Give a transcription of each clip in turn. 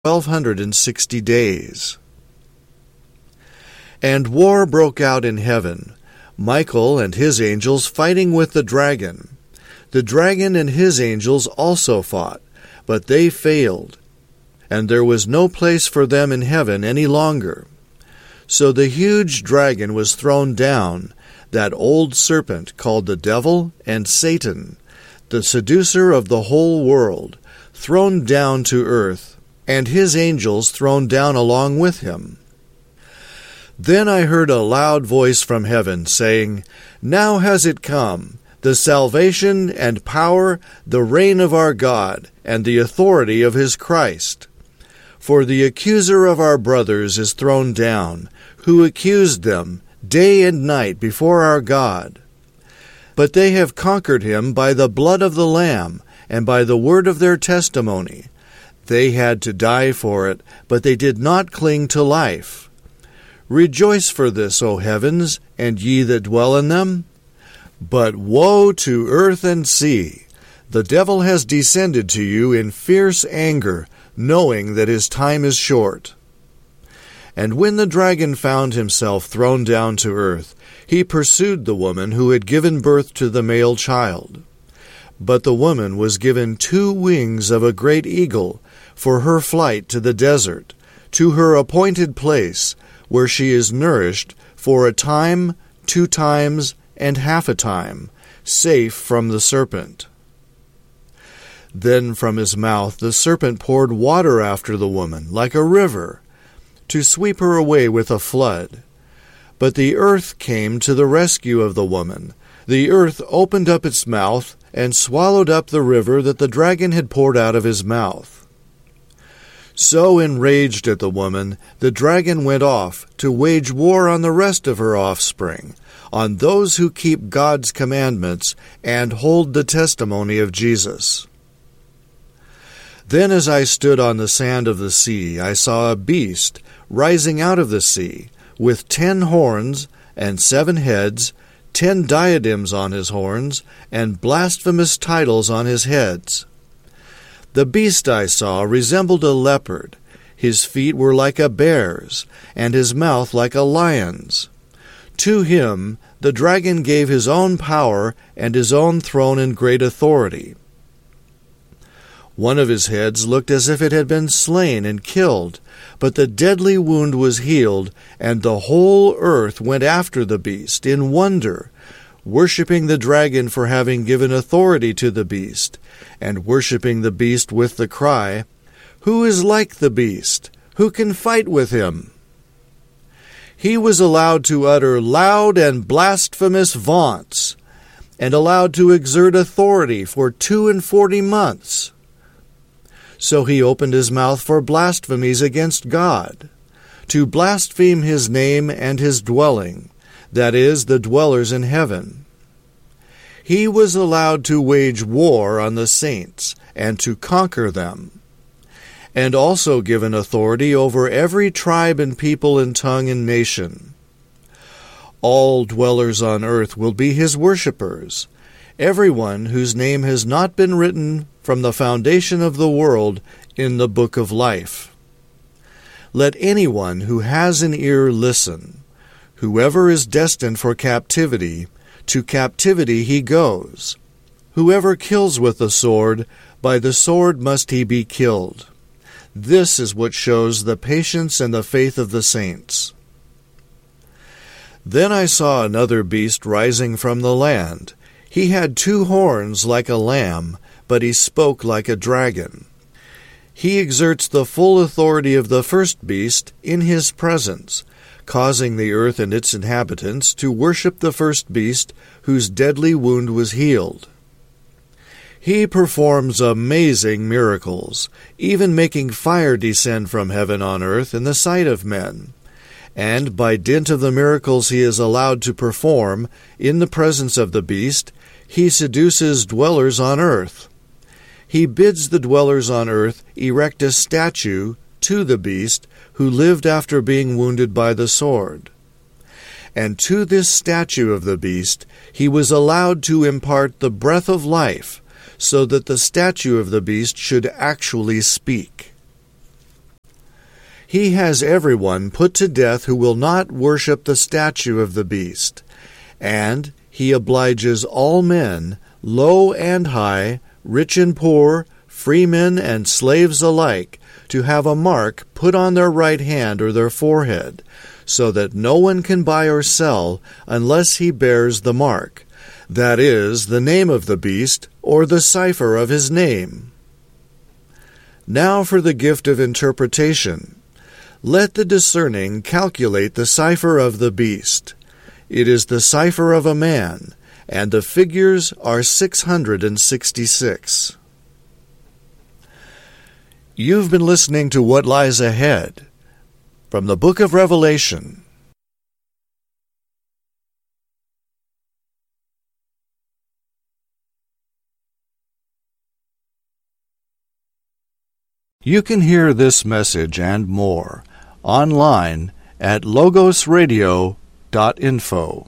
1260 days. And war broke out in heaven, Michael and his angels fighting with the dragon. The dragon and his angels also fought, but they failed, and there was no place for them in heaven any longer. So the huge dragon was thrown down, that old serpent called the devil and Satan, the seducer of the whole world, thrown down to earth, and his angels thrown down along with him. Then I heard a loud voice from heaven, saying, Now has it come, the salvation and power, the reign of our God, and the authority of his Christ. For the accuser of our brothers is thrown down, who accused them day and night before our God. But they have conquered him by the blood of the Lamb, and by the word of their testimony. They had to die for it, but they did not cling to life. Rejoice for this, O heavens, and ye that dwell in them. But woe to earth and sea! The devil has descended to you in fierce anger, knowing that his time is short. And when the dragon found himself thrown down to earth, he pursued the woman who had given birth to the male child. But the woman was given 2 wings of a great eagle for her flight to the desert, to her appointed place, where she is nourished for a time, 2 times, and half a time, safe from the serpent. Then from his mouth the serpent poured water after the woman, like a river, to sweep her away with a flood. But the earth came to the rescue of the woman. The earth opened up its mouth and swallowed up the river that the dragon had poured out of his mouth. So enraged at the woman, the dragon went off to wage war on the rest of her offspring, on those who keep God's commandments and hold the testimony of Jesus. Then as I stood on the sand of the sea, I saw a beast rising out of the sea, with 10 horns and 7 heads, 10 diadems on his horns, and blasphemous titles on his heads. The beast I saw resembled a leopard. His feet were like a bear's, and his mouth like a lion's. To him the dragon gave his own power and his own throne and great authority. One of his heads looked as if it had been slain and killed, but the deadly wound was healed, and the whole earth went after the beast in wonder, worshipping the dragon for having given authority to the beast, and worshipping the beast with the cry, Who is like the beast? Who can fight with him? He was allowed to utter loud and blasphemous vaunts, and allowed to exert authority for 42 months. So he opened his mouth for blasphemies against God, to blaspheme his name and his dwelling, that is, the dwellers in heaven. He was allowed to wage war on the saints, and to conquer them, and also given authority over every tribe and people and tongue and nation. All dwellers on earth will be his worshippers, everyone whose name has not been written from the foundation of the world in the book of life. Let anyone who has an ear listen. Whoever is destined for captivity, to captivity he goes. Whoever kills with the sword, by the sword must he be killed. This is what shows the patience and the faith of the saints. Then I saw another beast rising from the land. He had 2 horns like a lamb, but he spoke like a dragon. He exerts the full authority of the first beast in his presence, causing the earth and its inhabitants to worship the first beast whose deadly wound was healed. He performs amazing miracles, even making fire descend from heaven on earth in the sight of men. And by dint of the miracles he is allowed to perform in the presence of the beast, he seduces dwellers on earth. He bids the dwellers on earth erect a statue to the beast who lived after being wounded by the sword. And to this statue of the beast he was allowed to impart the breath of life, so that the statue of the beast should actually speak. He has everyone put to death who will not worship the statue of the beast. And he obliges all men, low and high, rich and poor, freemen and slaves alike, to have a mark put on their right hand or their forehead, so that no one can buy or sell unless he bears the mark, that is, the name of the beast or the cipher of his name. Now for the gift of interpretation. Let the discerning calculate the cipher of the beast. It is the cipher of a man, and the figures are 666. You've been listening to What Lies Ahead from the Book of Revelation. You can hear this message and more online at logosradio.info.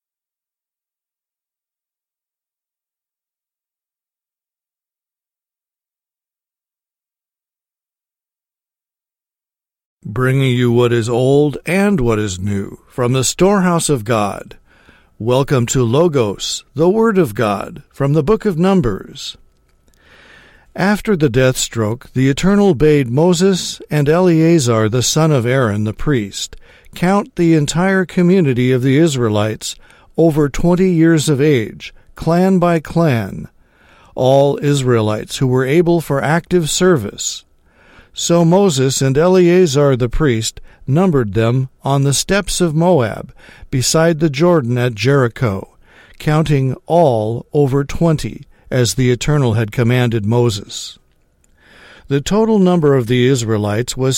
Bringing you what is old and what is new from the storehouse of God. Welcome to Logos, the Word of God, from the book of Numbers. After the death stroke, the Eternal bade Moses and Eleazar the son of Aaron the priest count the entire community of the Israelites over 20 years of age, clan by clan, all Israelites who were able for active service. So Moses and Eleazar the priest numbered them on the steppes of Moab, beside the Jordan at Jericho, counting all over 20, as the Eternal had commanded Moses. The total number of the Israelites was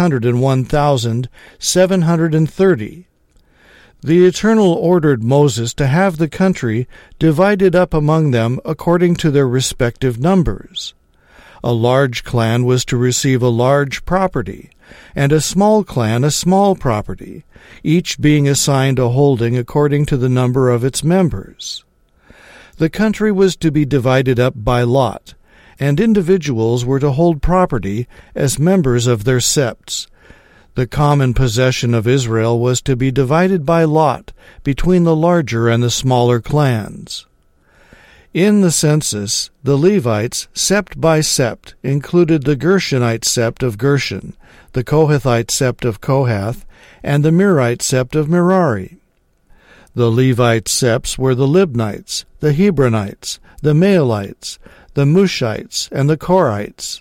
601,730. The Eternal ordered Moses to have the country divided up among them according to their respective numbers. A large clan was to receive a large property, and a small clan a small property, each being assigned a holding according to the number of its members. The country was to be divided up by lot, and individuals were to hold property as members of their septs. The common possession of Israel was to be divided by lot between the larger and the smaller clans. In the census, the Levites, sept by sept, included the Gershonite sept of Gershon, the Kohathite sept of Kohath, and the Merarite sept of Merari. The Levite septs were the Libnites, the Hebronites, the Maalites, the Mushites, and the Korites.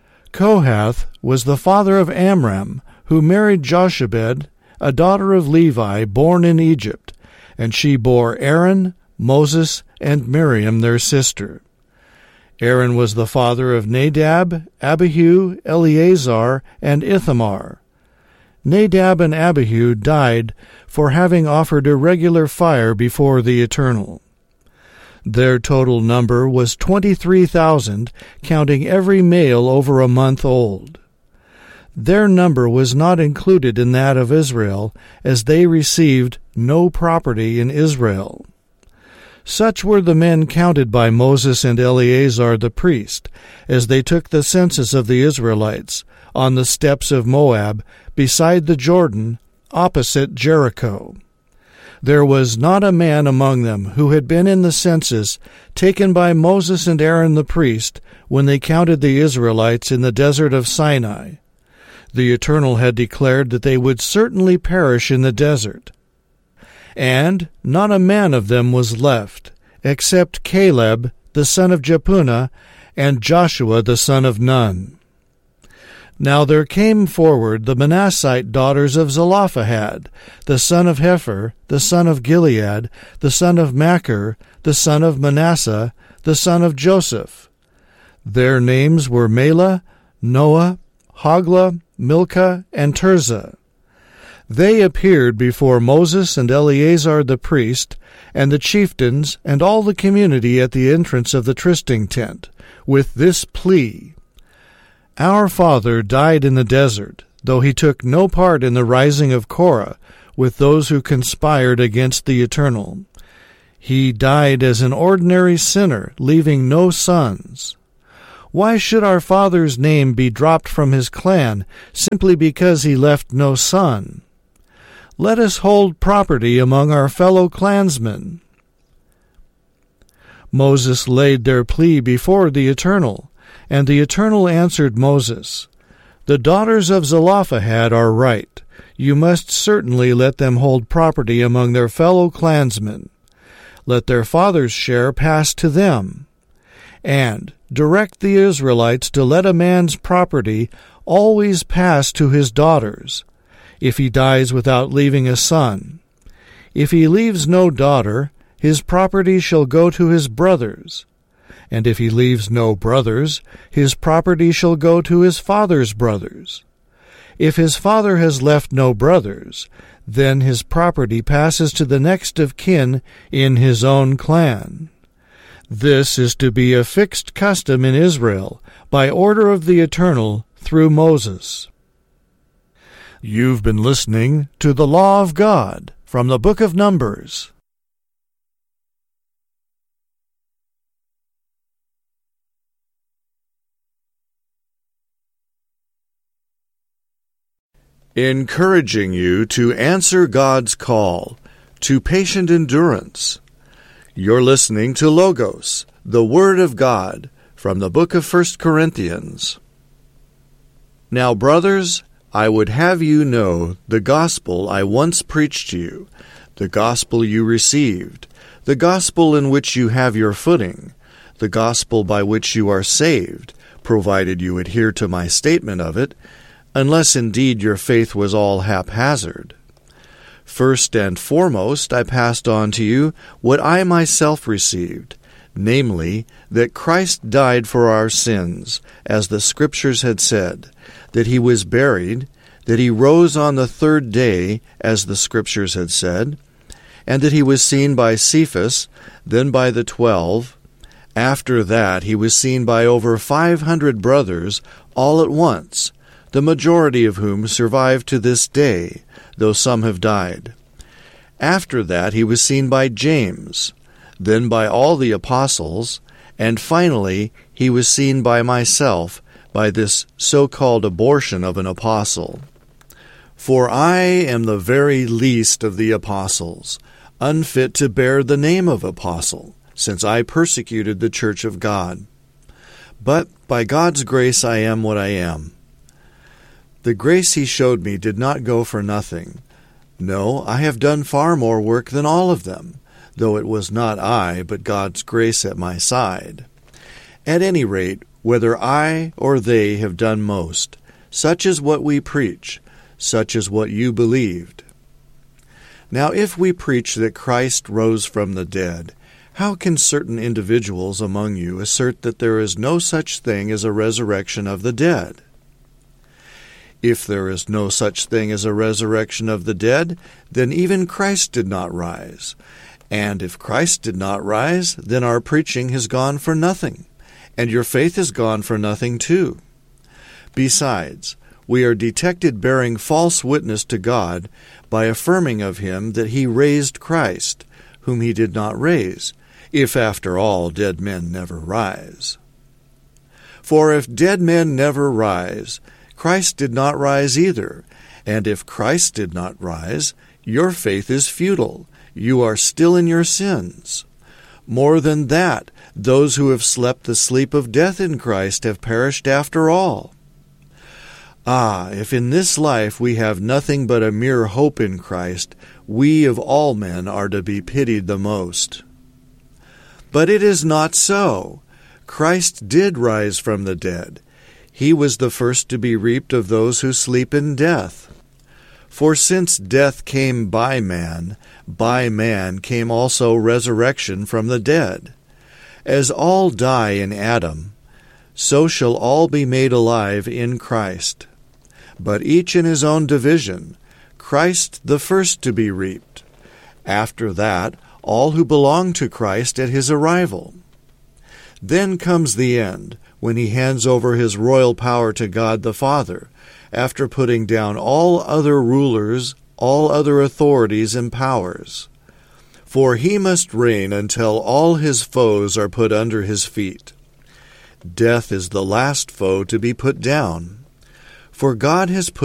Kohath was the father of Amram, who married Jochebed, a daughter of Levi, born in Egypt, and she bore Aaron, Moses, and Miriam their sister. Aaron was the father of Nadab, Abihu, Eleazar, and Ithamar. Nadab and Abihu died for having offered irregular fire before the Eternal. Their total number was 23,000, counting every male over a month old. Their number was not included in that of Israel, as they received no property in Israel. Such were the men counted by Moses and Eleazar the priest, as they took the census of the Israelites, on the steppes of Moab, beside the Jordan, opposite Jericho. There was not a man among them who had been in the census taken by Moses and Aaron the priest when they counted the Israelites in the desert of Sinai. The Eternal had declared that they would certainly perish in the desert. And not a man of them was left, except Caleb the son of Jephunneh and Joshua the son of Nun. Now there came forward the Manassite daughters of Zelophehad, the son of Hepher, the son of Gilead, the son of Machir, the son of Manasseh, the son of Joseph. Their names were Mela, Noah, Hoglah, Milcah, and Tirzah. They appeared before Moses and Eleazar the priest, and the chieftains, and all the community at the entrance of the trysting tent, with this plea: Our father died in the desert, though he took no part in the rising of Korah, with those who conspired against the Eternal. He died as an ordinary sinner, leaving no sons. Why should our father's name be dropped from his clan simply because he left no son? Let us hold property among our fellow clansmen." Moses laid their plea before the Eternal, and the Eternal answered Moses, "The daughters of Zelophehad are right. You must certainly let them hold property among their fellow clansmen. Let their father's share pass to them. And direct the Israelites to let a man's property always pass to his daughters, if he dies without leaving a son. If he leaves no daughter, his property shall go to his brothers. And if he leaves no brothers, his property shall go to his father's brothers. If his father has left no brothers, then his property passes to the next of kin in his own clan. This is to be a fixed custom in Israel, by order of the Eternal through Moses." You've been listening to the Law of God from the Book of Numbers. Encouraging you to answer God's call to patient endurance. You're listening to Logos, the Word of God, from the book of 1 Corinthians. Now, brothers, I would have you know the gospel I once preached to you, the gospel you received, the gospel in which you have your footing, the gospel by which you are saved, provided you adhere to my statement of it, unless indeed your faith was all haphazard. First and foremost, I passed on to you what I myself received, namely, that Christ died for our sins, as the Scriptures had said, that he was buried, that he rose on the third day, as the Scriptures had said, and that he was seen by Cephas, then by the 12. After that he was seen by over 500 brothers all at once, the majority of whom survive to this day, though some have died. After that he was seen by James, then by all the apostles, and finally he was seen by myself, by this so-called abortion of an apostle. For I am the very least of the apostles, unfit to bear the name of apostle, since I persecuted the church of God. But by God's grace I am what I am. The grace he showed me did not go for nothing. No, I have done far more work than all of them, though it was not I, but God's grace at my side. At any rate, whether I or they have done most, such is what we preach, such is what you believed. Now if we preach that Christ rose from the dead, how can certain individuals among you assert that there is no such thing as a resurrection of the dead? If there is no such thing as a resurrection of the dead, then even Christ did not rise. And if Christ did not rise, then our preaching has gone for nothing, and your faith has gone for nothing too. Besides, we are detected bearing false witness to God by affirming of him that he raised Christ, whom he did not raise, if after all dead men never rise. For if dead men never rise, Christ did not rise either, and if Christ did not rise, your faith is futile. You are still in your sins. More than that, those who have slept the sleep of death in Christ have perished after all. Ah, if in this life we have nothing but a mere hope in Christ, we of all men are to be pitied the most. But it is not so. Christ did rise from the dead. He was the first to be reaped of those who sleep in death. For since death came by man came also resurrection from the dead. As all die in Adam, so shall all be made alive in Christ. But each in his own division, Christ the first to be reaped. After that, all who belong to Christ at his arrival. Then comes the end, when he hands over his royal power to God the Father, after putting down all other rulers, all other authorities and powers. For he must reign until all his foes are put under his feet. Death is the last foe to be put down. For God has put